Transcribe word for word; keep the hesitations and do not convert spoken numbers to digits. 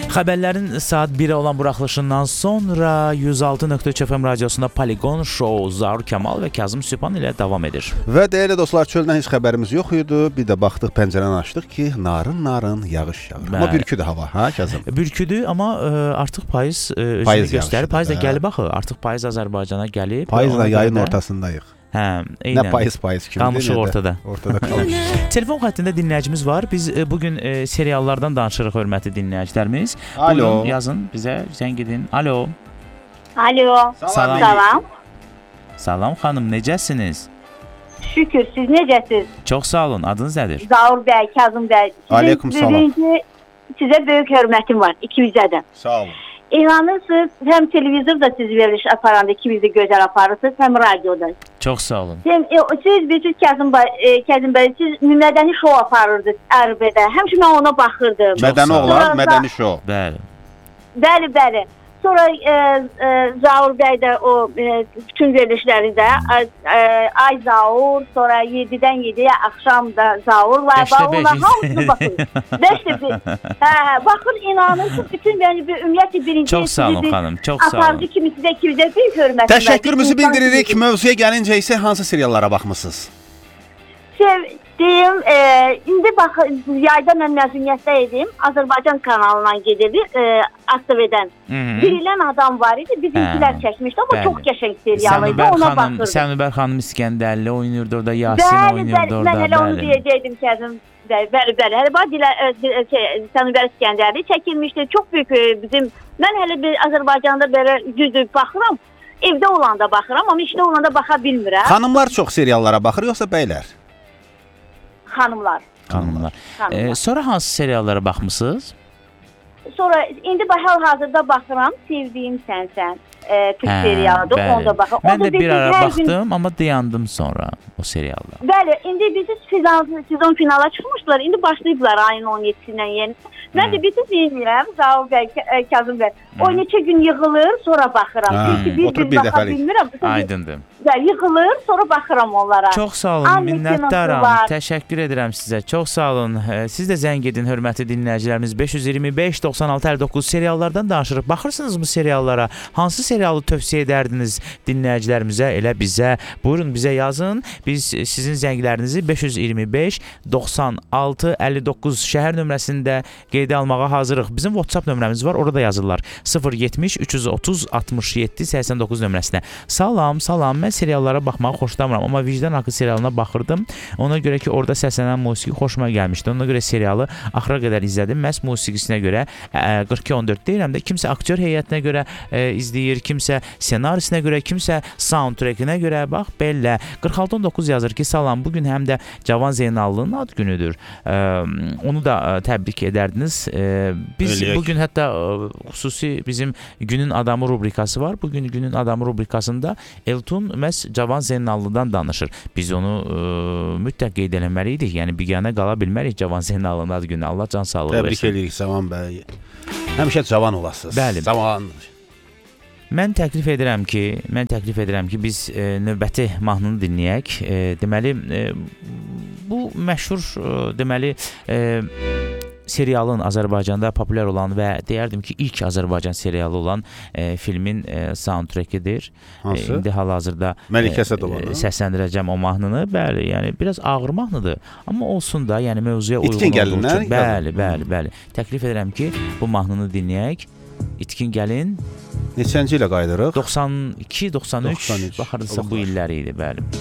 Xəbərlərin saat birə olan buraxılışından sonra yüz altı nöqtə üç F M radiosunda Poligon Show Zaur Kamal və Kazım Sübhan ilə davam edir. Və dəyərli dostlar, çöldən heç xəbərimiz yox idi. Bir də baxdıq, pəncərəni açdıq ki, narın-narın yağış yağır. Amma bürküdür hava, ha Kazım? Bürküdür, amma ə, artıq payız ə, özünü payız göstərir. Payız da gəlib axı. Artıq payız Azərbaycana gəlib. Payızla yayın ortasındayıq. Hə, eynən. Nə payız payız kimi. Qalmışıq ortada. Ortada qalmışıq. Telefon xəttində dinləyicimiz var. Biz e, bugün e, seriallardan danışırıq, hörmətli dinləyicilərimiz. Alo. Buyurun, yazın bizə, zəng edin. Alo. Alo. Salam. Salam. Salam xanım, necəsiniz? Şükür, siz necəsiz? Çox sağ olun. Adınız nədir? Zaur bəy, Kazım bəy. Aleyküm salam. Birinci, sizə böyük hörmətim var, ikimizə də. Sağ olun. İnanırsınız, həm televizorda siz veriliş aparanda ikimizi gözəl aparırsınız, həm radioda. Çox sağ olun. Siz, siz bilirsiniz Kazım bəy, e, Kazım bəy, siz mədəni şou aparırdınız Ərbədə. Həmişə mən ona baxırdım. Mədəni oğlan, mədəni şou. Bəli. Bəli, bəli. Sonra e, e, Zaur bəy də o e, bütün verilişlərində e, ay Zaur, sonra yedidən yediyə axşam da Zaur var. Onlar hamısını baxır. beşdə bir. Hə, hə, baxır, inanırsınız, bütün yəni bir ümumiyyətlə birinci. Çox sağ olun xanım, çox sağ olun. Aparıcı kimi sizə ikimizə bir hörmətim var. Təşəkkürümüzü bildiririk. Mövzuya gəlincə isə hansı seriallara baxmısınız? Sev, deyim, e, indi bax, yayda mən məzuniyyətdə idim. Azərbaycan kanalından gedirdik, e, A T V-dən. Birilən adam var idi, bizimkilər çəkmişdi, amma bəli. Çox qəşəng serial idi, ona baxırdım. Sənubər xanım İskəndərli oynayırdı orada, Yasin bəli, oynayırdı orada. Bəli, bəli, mən elə onu deyəcəkdim Kəzim. Bəli, bəli, bəli. Hələ bax, Sənubər İskəndərli çəkilmişdi, çox böyük bizim, mən hələ bir Azərbaycanda belə düzdür baxıram, evdə olanda baxıram, amma işdə olanda baxa bilmirəm. Xanımlar çox seriallara baxır, yoxsa bəylər? Xanımlar. Xanımlar. Ee, sonra hansı seriallara baxmısınız? Sonra indi hal-hazırda baxıram, Sevdiyim Sənsən. E, Türk hə, serialıdır, bəli. Onda baxıram. Mən də bir ara baxdım, gün... amma dayandım sonra o serialda. Bəli, indi bizi sezon, sezon finala çıxmışdılar, indi başlayıblar ayın on yedisindən yeni. Mən də bizi dinləyirəm, Zaur bəy, Kazım bəy. O neçə gün yığılır, sonra baxıram. Çünki bir, bir, bir baxa bilmirəm. Aydındır. Yığılır, sonra baxıram onlara. Çox sağ olun, minnətdaram. Təşəkkür edirəm sizə. Çox sağ olun. Siz də zəng edin, hörmətli dinləyicilərimiz. beş yüz iyirmi beş doxsan altı əlli doqquz seriallardan danışırıq. Baxırsınızmı seriallara? Hansı serialı tövsiyə edərdiniz dinləyicilərimizə, elə bizə? Buyurun, bizə yazın. Biz sizin zənglərinizi beş yüz iyirmi beş doxsan altı əlli doqquz şəhər nömrəsində qeydə almağa hazırıq. Bizim WhatsApp nömrəmiz var, orada yazırlar. sıfır yetmiş üç yüz otuz altmış yeddi səksən doqquz nömrəsinə. Salam, salam. Mən seriallara baxmağı xoşlamıram, amma Vicdan Haqqı serialına baxırdım. Ona görə ki, orada səslənən musiqi xoşuma gəlmişdi. Ona görə serialı axıra qədər izlədim. Məhz musiqisinə görə qırx iki on dörd deyirəm də, kimsə aktyor heyətinə görə e, izləyir, kimsə ssenarisinə görə, kimsə soundtrackinə görə. Bax, belə. qırx altı on doqquz yazır ki, salam, bugün həm də Cavan Zeynallının ad günüdür. E, onu da e, təbrik edərdiniz. E, biz Eləyək. Bugün hətta e, xüsusi bizim Günün Adamı rubrikası var. Bugün Günün Adamı rubrikasında Elton məhz Cavan Zeynallıdan danışır. Biz onu e, mütləq qeyd eləməliydik. Yəni biganə qala bilmərik Cavan Zeynallının ad günü. Allah can sağlığı versin. Təbrik edirik Cavan bəy. Həmişə cavan olasınız. Bəli. Cavan. Mən təklif edirəm ki, mən təklif edirəm ki, biz e, növbəti mahnını dinləyək. E, deməli, e, bu məşhur e, deməli e, serialın Azərbaycanda populyar olan və deyərdim ki, ilk Azərbaycan serialı olan e, filmin e, soundtrackidir. E, indi hal-hazırda Məlikə Əsədovanın e, səsləndirəcəm o mahnını. Bəli, yəni biraz ağır mahnıdır, amma olsun da, yəni mövzuya uyğun İtkin olduğu gəlinlər, üçün. Bəli, bəli, bəli. Təklif edirəm ki, bu mahnını dinləyək. İtkin gəlin. Neçənci ilə qayıdırıq? doxsan iki doxsan üç baxırdısa bu illəri idi, bəli.